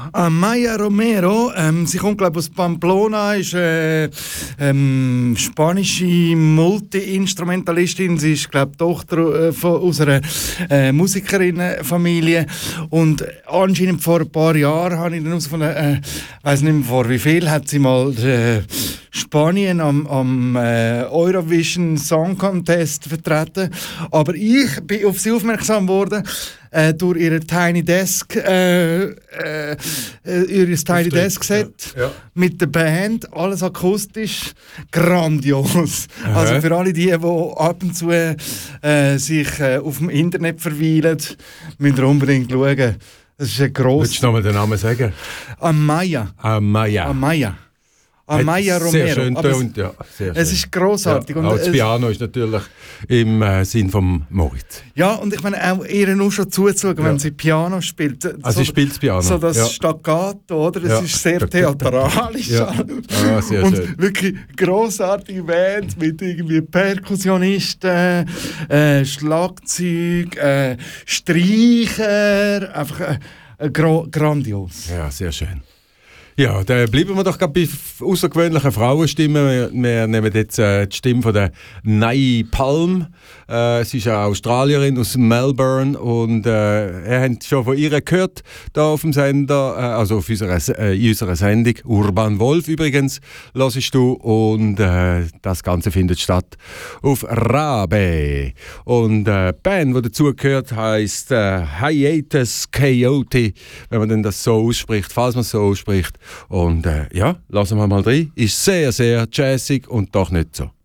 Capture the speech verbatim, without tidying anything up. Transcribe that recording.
Amaya Romero, ähm, sie kommt glaube aus Pamplona, ist äh, ähm, spanische Multi-Instrumentalistin. Sie ist glaube Tochter äh, von, aus einer äh, Musikerinnenfamilie und anscheinend vor ein paar Jahren habe ich dann herausgefunden, äh, weiß nicht mehr vor wie viel, hat sie mal äh, Spanien am, am äh, Eurovision Song Contest vertreten. Aber ich bin auf sie aufmerksam geworden äh, durch ihre Tiny Desk, äh, äh, ihr Tiny Desk Set ja. Ja. mit der Band, alles akustisch, grandios. Aha. Also für alle die, die ab und zu äh, sich äh, auf dem Internet verweilen, müsst ihr unbedingt schauen. Das ist ein grosses... Willst du nochmal den Namen sagen? Amaya. Amaya. Amaya. Amaya Romero. Sehr schön tönt, ja. Sehr es schön. ist grossartig. Ja, und auch das es, Piano ist natürlich im äh, Sinn von Moritz. Ja, und ich meine, auch ihr nur schon zuzuschauen, ja. wenn sie Piano spielt. Also so, sie spielt das Piano. So das ja. Staccato, oder? Das ja. ist sehr theatralisch. Ja. Ah, sehr und schön. wirklich grossartige Band mit irgendwie Perkussionisten, äh, Schlagzeug, äh, Streicher, einfach äh, äh, gro- grandios. Ja, sehr schön. Ja, dann bleiben wir doch gerade bei außergewöhnlichen Frauenstimmen. Wir, wir nehmen jetzt äh, die Stimme von der Nai Palm. Äh, sie ist eine Australierin aus Melbourne und äh, ihr habt schon von ihr gehört da auf dem Sender, äh, also auf unserer, äh, in unserer Sendung Urban Wolf übrigens hörst du und äh, das Ganze findet statt auf Rabe. Und äh, die Band, die dazugehört, heisst äh, Hiatus Coyote, wenn man denn das so ausspricht, falls man es so ausspricht. Und äh, ja, lassen wir mal rein. Ist sehr, sehr jazzig und doch nicht so.